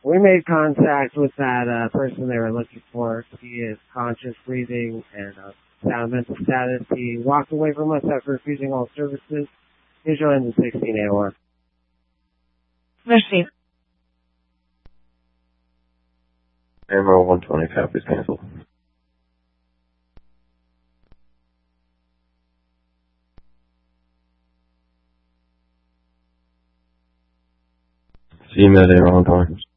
We made contact with that person they were looking for. He is conscious, breathing, and sound mental status. He walked away from us after refusing all services. He joined the 16A1. Merci. Emerald 120 copies canceled. See you Emerald 120.